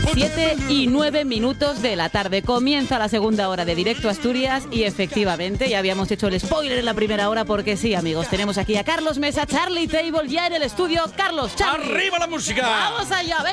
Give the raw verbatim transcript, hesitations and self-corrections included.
siete y nueve minutos de la tarde. Comienza la segunda hora de Directo Asturias y efectivamente ya habíamos hecho el spoiler en la primera hora porque sí, amigos, tenemos aquí a Carlos Mesa, Charlie Table ya en el estudio. Carlos, Charlie. ¡Arriba la música! ¡Vamos allá, venga!